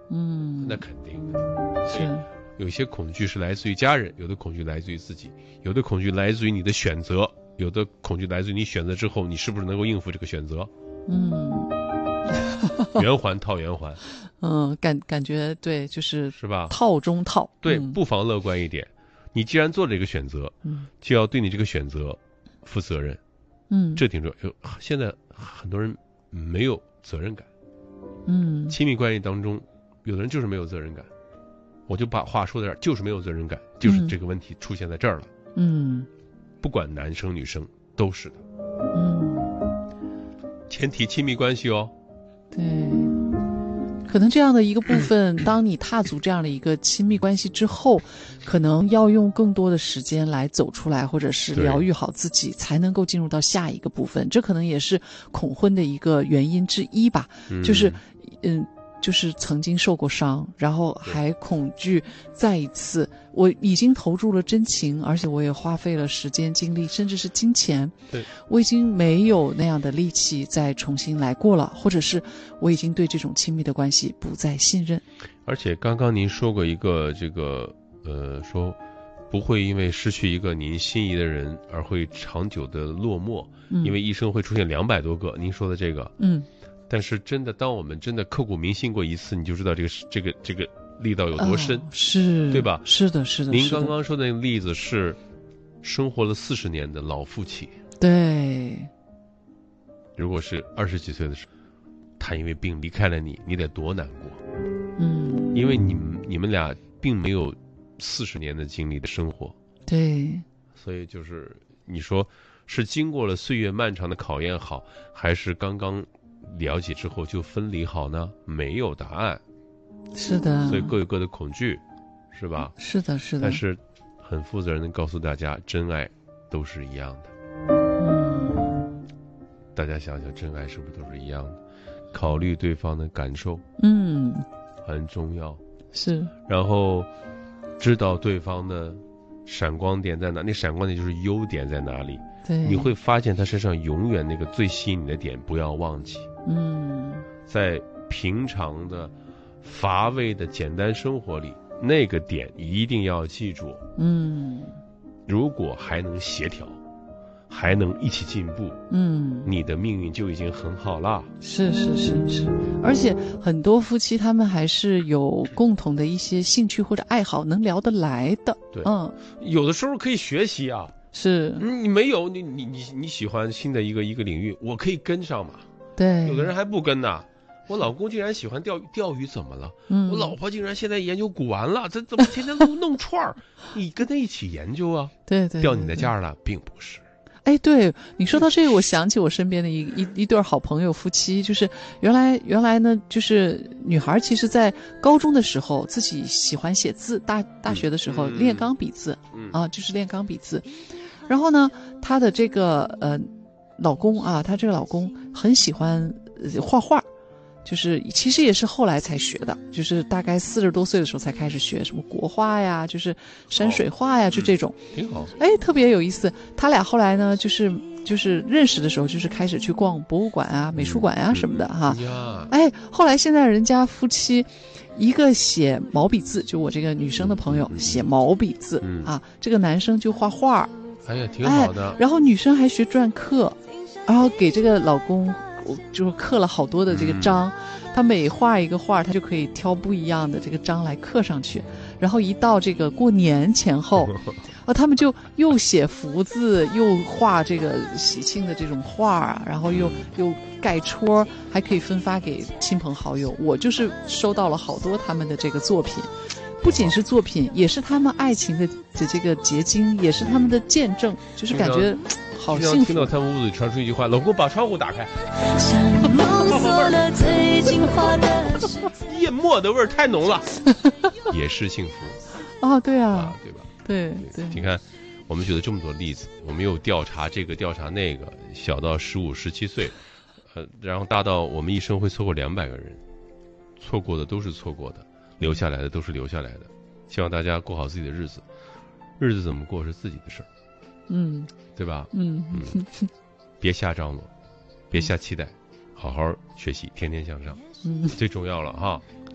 那肯定的。是。有些恐惧是来自于家人，有的恐惧来自于自己，有的恐惧来自于你的选择，有的恐惧来自于你选择之后你是不是能够应付这个选择。圆环套圆环。 感觉对，是吧？ 套中套。 对，不妨乐观一点。你既然做了这个选择，就要对你这个选择负责任。这挺重要。现在很多人没有责任感。亲密关系当中，有的人就是没有责任感。我就把话说到这儿，就是没有责任感，就是这个问题出现在这儿了。不管男生女生都是的。前提亲密关系哦。 对，可能这样的一个部分，当你踏足这样的一个亲密关系之后，可能要用更多的时间来走出来，或者是疗愈好自己，才能够进入到下一个部分。这可能也是恐婚的一个原因之一吧。就是曾经受过伤，然后还恐惧再一次，我已经投入了真情，而且我也花费了时间精力，甚至是金钱。 对， 我已经没有那样的力气再重新来过了，或者是我已经对这种亲密的关系不再信任。 而且刚刚您说过一个说不会因为失去一个您心仪的人而会长久的落寞，因为一生会出现200多个，您说的这个。但是真的，当我们真的刻骨铭心过一次，你就知道这个力道有多深， 是， 对吧？ 是的。 您刚刚说的那个例子是生活了40年的老夫妻， 对。 如果是20几岁的时候，他因为病离开了你，你得多难过。因为你们俩并没有40年的经历的生活。 对。 所以就是你说是经过了岁月漫长的考验好，还是刚刚了解之后就分离好呢？没有答案。 是的。 所以各有各的恐惧，是吧？ 是的。 但是很负责任的告诉大家，真爱都是一样的。大家想想，真爱是不是都是一样的？考虑对方的感受，很重要。 是。 然后知道对方的闪光点在哪，那闪光点就是优点在哪里。 对， 你会发现他身上永远那个最吸引你的点，不要忘记。在平常的乏味的简单生活里，那个点一定要记住。如果还能协调，还能一起进步，你的命运就已经很好了。 是。而且很多夫妻他们还是有共同的一些兴趣或者爱好，能聊得来的。 对，有的时候可以学习啊。 是。 你没有，你喜欢新的一个领域，我可以跟上嘛。 对。 有的人还不跟呢。我老公竟然喜欢钓鱼，怎么了？我老婆竟然现在研究古玩了，这怎么天天弄串儿？你跟他一起研究啊？ 对。 钓你的价了，并不是。 哎，对，你说到这个，我想起我身边的一对好朋友夫妻，就是原来呢，就是女孩其实在高中的时候自己喜欢写字，大学的时候练钢笔字，就是练钢笔字。然后呢，她的这个老公啊，她这个老公很喜欢画画。就是其实也是后来才学的，就是大概40多岁的时候才开始学什么国画呀，就是山水画呀，就这种。 挺好。 哎，特别有意思。他俩后来呢，就是认识的时候，就是开始去逛博物馆啊、美术馆啊什么的哈。哎，后来现在人家夫妻，一个写毛笔字，就我这个女生的朋友写毛笔字啊，这个男生就画画。 哎呀，挺好的。 然后女生还学篆刻，然后给这个老公。就是刻了好多的这个章，他每画一个画，他就可以挑不一样的这个章来刻上去。然后一到这个过年前后，他们就又写福字，又画这个喜庆的这种画，然后又盖戳，还可以分发给亲朋好友。我就是收到了好多他们的这个作品，不仅是作品，也是他们爱情的这个结晶，也是他们的见证，就是感觉。好幸福。 听到他们屋子里传出一句话：“老公，把窗户打开。”夜末的味儿太浓了，也是幸福。 对啊， 对吧？ 对。 你看，我们举了这么多例子，我们又调查这个调查那个，小到15、17岁，然后大到我们一生会错过200个人，错过的都是错过的，留下来的都是留下来的。希望大家过好自己的日子，日子怎么过是自己的事儿。对吧？别瞎张罗，别瞎期待，好好学习，天天向上，最重要了哈。